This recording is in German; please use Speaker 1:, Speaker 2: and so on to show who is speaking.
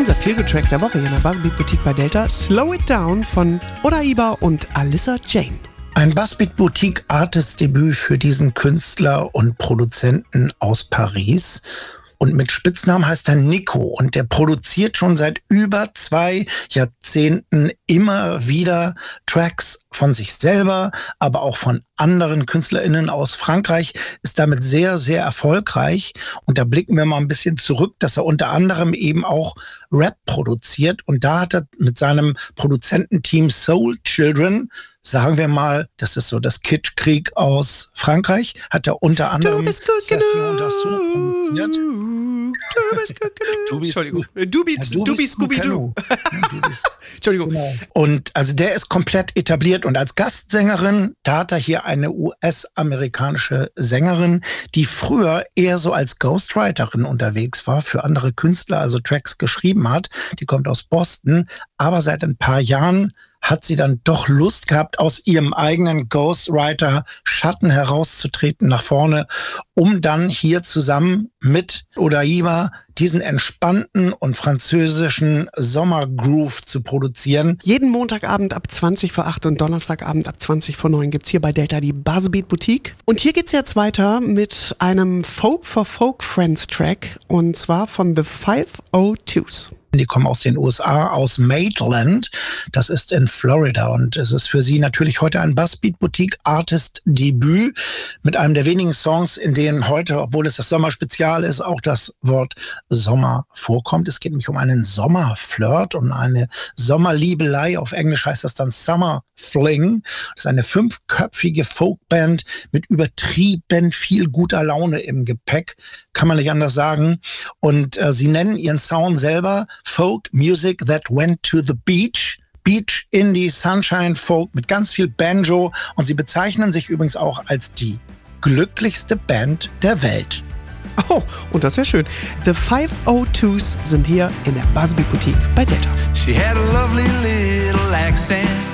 Speaker 1: Unser Feelgood-Track der Woche hier in der Buzzbeat Boutique bei Delta, Slow It Down von Odaiba und Alyssa Jane.
Speaker 2: Ein Buzzbeat Boutique Artist Debüt für diesen Künstler und Produzenten aus Paris. Und mit Spitznamen heißt er Nico und der produziert schon seit über 2 Jahrzehnten immer wieder Tracks von sich selber, aber auch von anderen KünstlerInnen aus Frankreich, ist damit sehr, sehr erfolgreich. Und da blicken wir mal ein bisschen zurück, dass er unter anderem eben auch Rap produziert. Und da hat er mit seinem Produzententeam Soul Children, sagen wir mal, das ist so das Kitschkrieg aus Frankreich, hat er unter anderem Session d'Assaut produziert.
Speaker 1: Dubi Scooby-Doo. Entschuldigung.
Speaker 2: Genau. Und also der ist komplett etabliert und als Gastsängerin, da hat er hier eine US-amerikanische Sängerin, die früher eher so als Ghostwriterin unterwegs war, für andere Künstler, also Tracks geschrieben hat. Die kommt aus Boston, aber seit ein paar Jahren hat sie dann doch Lust gehabt, aus ihrem eigenen Ghostwriter-Schatten herauszutreten nach vorne, um dann hier zusammen mit Odaiba diesen entspannten und französischen Sommergroove zu produzieren.
Speaker 1: Jeden Montagabend ab 20 vor 8 und Donnerstagabend ab 20 vor 9 gibt's hier bei Delta die Buzzbeat Boutique. Und hier geht's jetzt weiter mit einem Folk for Folk Friends Track und zwar von The 502s.
Speaker 2: Die kommen aus den USA, aus Maitland. Das ist in Florida. Und es ist für sie natürlich heute ein Buzzbeat Boutique Artist Debüt mit einem der wenigen Songs, in denen heute, obwohl es das Sommerspezial ist, auch das Wort Sommer vorkommt. Es geht nämlich um einen Sommerflirt, um eine Sommerliebelei. Auf Englisch heißt das dann Summer Fling. Das ist eine 5-köpfige Folkband mit übertrieben viel guter Laune im Gepäck. Kann man nicht anders sagen. Und sie nennen ihren Sound selber Folk Music That Went to the Beach. Beach, Indie, Sunshine, Folk mit ganz viel Banjo. Und sie bezeichnen sich übrigens auch als die glücklichste Band der Welt.
Speaker 1: Oh, und das ist ja schön. The 502s sind hier in der Buzzbeat Boutique bei Delta.
Speaker 3: She had a lovely little accent.